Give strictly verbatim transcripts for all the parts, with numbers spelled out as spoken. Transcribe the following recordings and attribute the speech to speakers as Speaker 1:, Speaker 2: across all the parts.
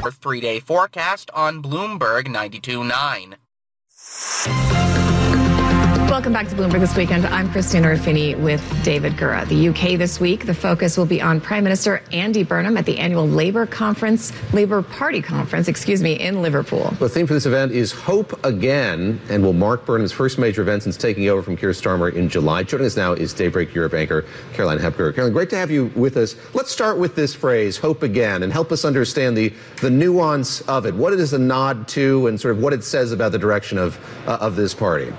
Speaker 1: your three-day forecast on Bloomberg ninety-two point nine.
Speaker 2: Welcome back to Bloomberg This Weekend. I'm Christina Ruffini with David Gura. The U K this week, the focus will be on Prime Minister Andy Burnham at the annual Labour Conference, Labour Party Conference, excuse me, in Liverpool.
Speaker 3: The theme for this event is Hope Again, and will mark Burnham's first major event since taking over from Keir Starmer in July. Joining us now is Daybreak Europe anchor Caroline Hepker. Caroline, great to have you with us. Let's start with this phrase, Hope Again, and help us understand the, the nuance of it. What it is a nod to and sort of what it says about the direction of, uh, of this party.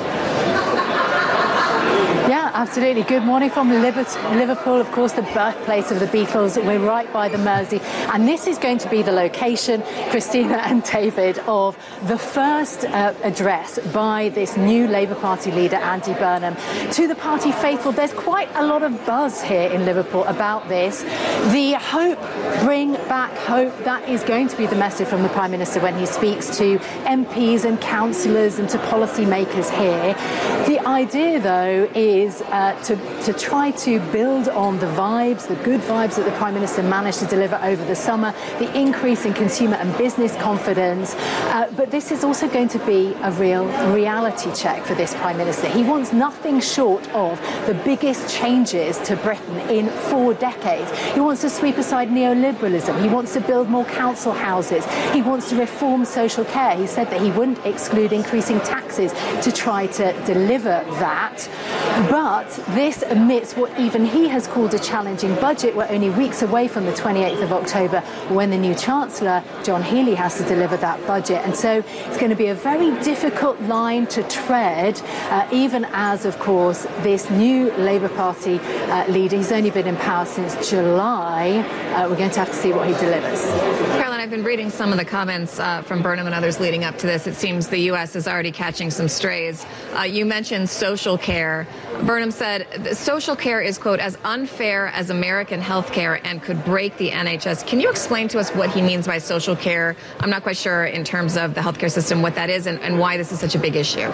Speaker 4: Absolutely. Good morning from Liverpool, of course, the birthplace of the Beatles. We're right by the Mersey. And this is going to be the location, Christina and David, of the first uh, address by this new Labour Party leader, Andy Burnham. To the party faithful, there's quite a lot of buzz here in Liverpool about this. The hope, bring back hope, that is going to be the message from the Prime Minister when he speaks to M Ps and councillors and to policymakers here. The idea, though, is Uh, to, to try to build on the vibes, the good vibes that the Prime Minister managed to deliver over the summer, the increase in consumer and business confidence. Uh, but this is also going to be a real reality check for this Prime Minister. He wants nothing short of the biggest changes to Britain in four decades. He wants to sweep aside neoliberalism. He wants to build more council houses. He wants to reform social care. He said that he wouldn't exclude increasing taxes to try to deliver that. But this amidst what even he has called a challenging budget. We're only weeks away from the twenty-eighth of October when the new Chancellor, John Healey, has to deliver that budget. And so it's going to be a very difficult line to tread, uh, even as, of course, this new Labour Party uh, leader, he's only been in power since July. Uh, we're going to have to see what he delivers.
Speaker 2: Caroline, I've been reading some of the comments uh, from Burnham and others leading up to this. It seems the U S is already catching some strays. Uh, you mentioned social care. Burnham said social care is, quote, as unfair as American health care and could break the N H S. Can you explain to us what he means by social care? I'm not quite sure in terms of the healthcare system what that is and, and why this is such a big issue.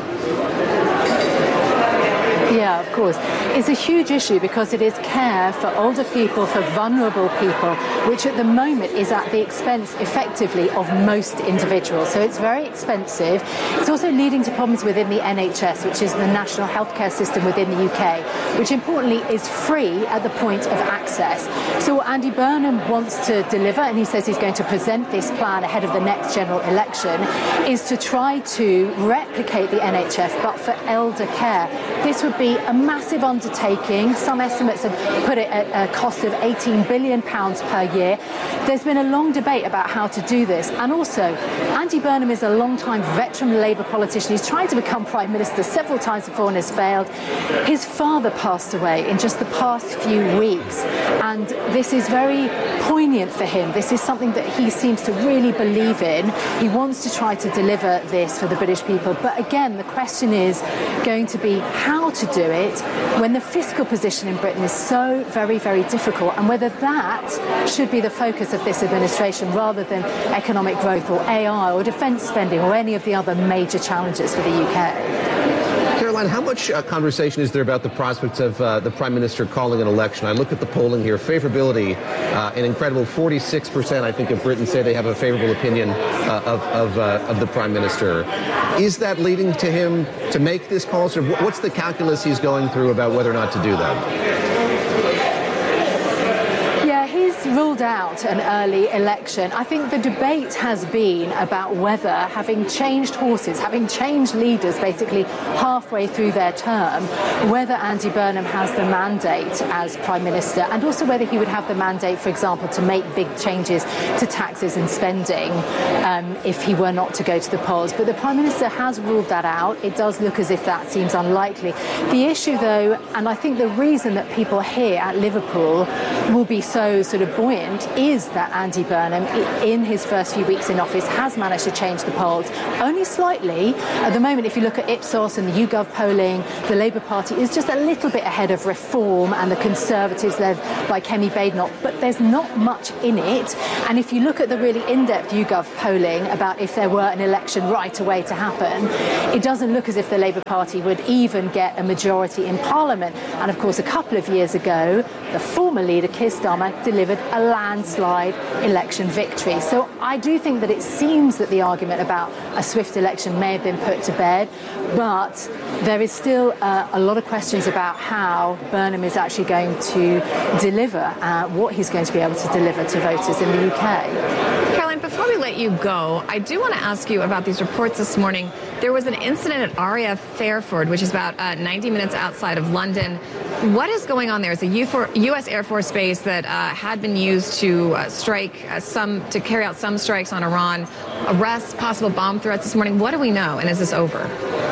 Speaker 4: Yeah, of course. It's a huge issue because it is care for older people, for vulnerable people, which at the moment is at the expense, effectively, of most individuals. So it's very expensive. It's also leading to problems within the N H S, which is the national healthcare system within the U K, which importantly is free at the point of access. So what Andy Burnham wants to deliver, and he says he's going to present this plan ahead of the next general election, is to try to replicate the N H S, but for elder care. This would be a massive undertaking. Some estimates have put it at a cost of eighteen billion pounds per year. There's been a long debate about how to do this. And also, Andy Burnham is a long-time veteran Labour politician. He's tried to become Prime Minister several times before and has failed. His father passed away in just the past few weeks. And this is very poignant for him. This is something that he seems to really believe in. He wants to try to deliver this for the British people. But again, the question is going to be how to do it when the fiscal position in Britain is so very, very difficult, and whether that should be the focus of this administration rather than economic growth or A I or defence spending or any of the other major challenges for the U K.
Speaker 3: Caroline, how much uh, conversation is there about the prospects of uh, the Prime Minister calling an election? I look at the polling here. Favorability, uh, an incredible forty-six percent, I think, of Britons say they have a favorable opinion uh, of, of, uh, of the Prime Minister. Is that leading to him to make this call? So what's the calculus he's going through about whether or not to do that?
Speaker 4: Ruled out an early election. I think the debate has been about whether, having changed horses, having changed leaders basically halfway through their term, whether Andy Burnham has the mandate as Prime Minister, and also whether he would have the mandate, for example, to make big changes to taxes and spending um, if he were not to go to the polls. But the Prime Minister has ruled that out. It does look as if that seems unlikely. The issue, though, and I think the reason that people here at Liverpool will be so sort of buoyant, is that Andy Burnham, in his first few weeks in office, has managed to change the polls only slightly. At the moment, if you look at Ipsos and the YouGov polling, the Labour Party is just a little bit ahead of Reform and the Conservatives led by Kemi Badenoch, but there's not much in it. And if you look at the really in-depth YouGov polling about if there were an election right away to happen, it doesn't look as if the Labour Party would even get a majority in Parliament. And of course, a couple of years ago, the former leader, Keir Starmer, delivered a landslide election victory. So I do think that it seems that the argument about a swift election may have been put to bed, but there is still uh, a lot of questions about how Burnham is actually going to deliver, uh, what he's going to be able to deliver to voters in the U K.
Speaker 2: Caroline, before we let you go, I do want to ask you about these reports this morning. There was an incident at R A F Fairford, which is about uh, ninety minutes outside of London. What is going on there? It's a U S Air Force base that uh, had been used to uh, strike uh, some, to carry out some strikes on Iran. Arrests, possible bomb threats this morning. What do we know? And is this over?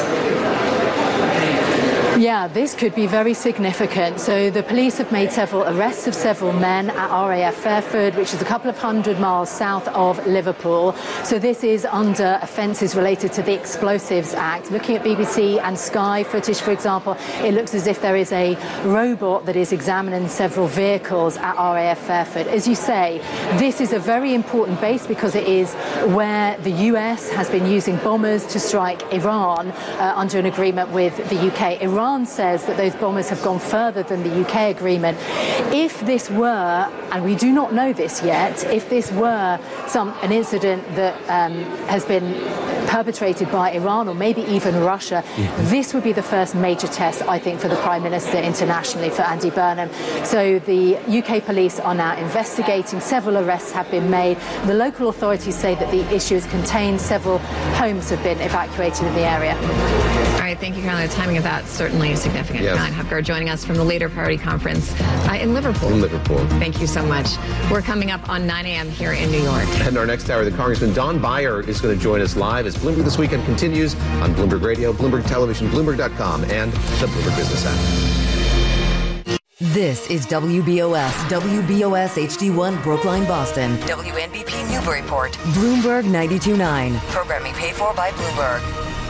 Speaker 4: Yeah, this could be very significant. So the police have made several arrests of several men at R A F Fairford, which is a couple of hundred miles south of Liverpool. So this is under offences related to the Explosives Act. Looking at B B C and Sky footage, for example, it looks as if there is a robot that is examining several vehicles at R A F Fairford. As you say, this is a very important base because it is where the U S has been using bombers to strike Iran uh, under an agreement with the U K. Iran says that those bombers have gone further than the U K agreement. If this were, and we do not know this yet, if this were some an incident that um, has been perpetrated by Iran or maybe even Russia, mm-hmm. this would be the first major test, I think, for the Prime Minister internationally, for Andy Burnham. So the U K police are now investigating. Several arrests have been made. The local authorities say that the issue is contained. Several homes have been evacuated in the area.
Speaker 2: All right, thank you, Caroline. The timing of that certainly significant.
Speaker 3: Yes.
Speaker 2: Caroline Hupker joining us from the Later Party Conference uh, in Liverpool.
Speaker 3: In Liverpool.
Speaker 2: Thank you so much. We're coming up on nine a.m. here in New York.
Speaker 3: And our next hour, the Congressman Don Beyer is going to join us live as Bloomberg This Weekend continues on Bloomberg Radio, Bloomberg Television, Bloomberg dot com, and the Bloomberg Business app.
Speaker 5: This is W B O S, W B O S H D one Brookline, Boston. W N B P Newburyport. Bloomberg ninety-two point nine. Programming paid for by Bloomberg.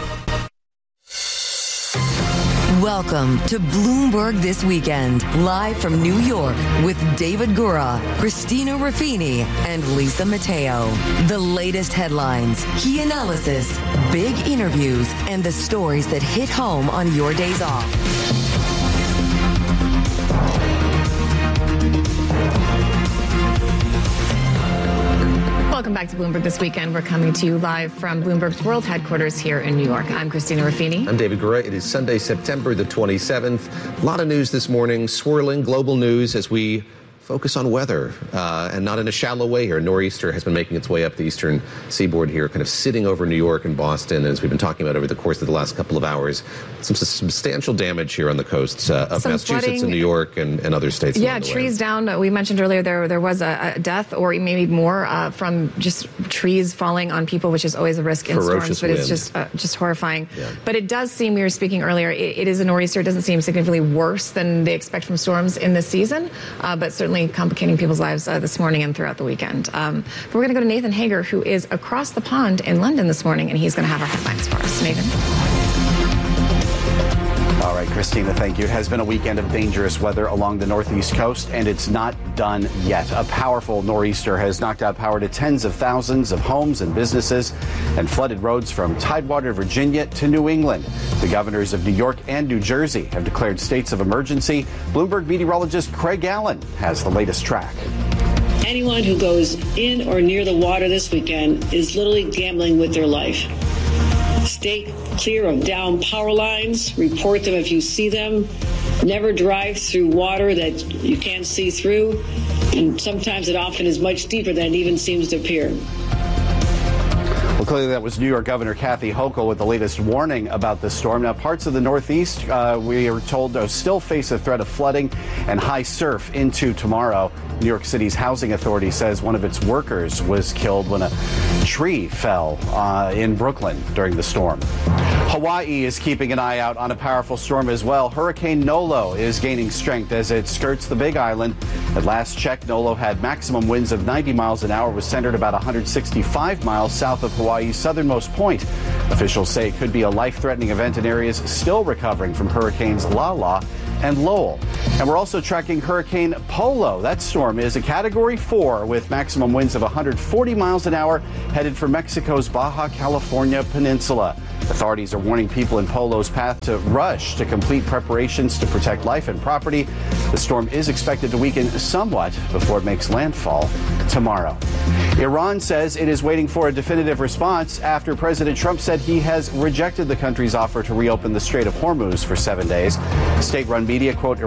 Speaker 5: Welcome to Bloomberg This Weekend, live from New York with David Gura, Christina Ruffini, and Lisa Mateo. The latest headlines, key analysis, big interviews, and the stories that hit home on your days off.
Speaker 2: Welcome back to Bloomberg This Weekend. We're coming to you live from Bloomberg's world headquarters here in New York. I'm Christina Ruffini.
Speaker 3: I'm David Gura. It is Sunday, September the twenty-seventh. A lot of news this morning, swirling global news as we focus on weather, uh, and not in a shallow way here. Nor'easter has been making its way up the eastern seaboard here, kind of sitting over New York and Boston, as we've been talking about over the course of the last couple of hours. Some substantial damage here on the coasts uh, of
Speaker 2: Some
Speaker 3: Massachusetts
Speaker 2: flooding.
Speaker 3: and New York and, and other states.
Speaker 2: Yeah, trees down. We mentioned earlier there there was a, a death or maybe more uh, from just trees falling on people, which is always a risk in
Speaker 3: Ferocious
Speaker 2: storms, but it's
Speaker 3: wind.
Speaker 2: just uh, just horrifying.
Speaker 3: Yeah.
Speaker 2: But it does seem, we were speaking earlier, it, it is a nor'easter. It doesn't seem significantly worse than they expect from storms in this season, uh, but certainly complicating people's lives uh, this morning and throughout the weekend. Um, but we're going to go to Nathan Hager, who is across the pond in London this morning, and he's going to have our headlines for us. Nathan?
Speaker 6: All right, Christina, thank you. It has been a weekend of dangerous weather along the northeast coast, and it's not done yet. A powerful nor'easter has knocked out power to tens of thousands of homes and businesses and flooded roads from Tidewater, Virginia to New England. The governors of New York and New Jersey have declared states of emergency. Bloomberg meteorologist Craig Allen has the latest track.
Speaker 7: Anyone who goes in or near the water this weekend is literally gambling with their life. Stay clear of down power lines. Report them if you see them. Never drive through water that you can't see through. And sometimes it often is much deeper than it even seems to appear.
Speaker 6: Well, clearly that was New York Governor Kathy Hochul with the latest warning about the storm. Now, parts of the Northeast, uh, we are told, uh, still face a threat of flooding and high surf into tomorrow. New York City's housing authority says one of its workers was killed when a tree fell uh, in Brooklyn during the storm. Hawaii is keeping an eye out on a powerful storm as well. Hurricane Nolo is gaining strength as it skirts the Big Island. At last check, Nolo had maximum winds of ninety miles an hour, was centered about one hundred sixty-five miles south of Hawaii's southernmost point. Officials say it could be a life-threatening event in areas still recovering from hurricanes Lala and Lowell. And we're also tracking Hurricane Polo. That storm is a Category four with maximum winds of one hundred forty miles an hour, headed for Mexico's Baja California Peninsula. Authorities are warning people in Polo's path to rush to complete preparations to protect life and property. The storm is expected to weaken somewhat before it makes landfall tomorrow. Iran says it is waiting for a definitive response after President Trump said he has rejected the country's offer to reopen the Strait of Hormuz for seven days. State-run media quote